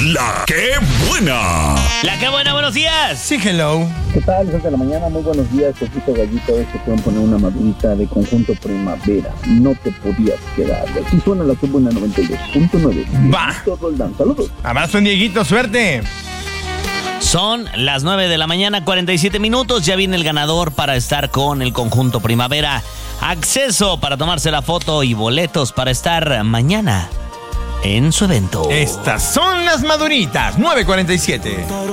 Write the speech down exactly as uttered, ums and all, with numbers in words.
La que buena. La que buena, buenos días. Sí, hello. ¿Qué tal? Desde la mañana, muy buenos días. Ojito Gallito, hoy se pueden poner una madurita de conjunto primavera. No te podías quedar. Aquí suena la que buena noventa y dos punto nueve. Va. Roldán, saludos. Abrazo, Dieguito, suerte. Son las nueve de la mañana, cuarenta y siete minutos. Ya viene el ganador para estar con el conjunto primavera. Acceso para tomarse la foto y boletos para estar mañana en su evento. Estas son las maduritas, nueve cuarenta y siete.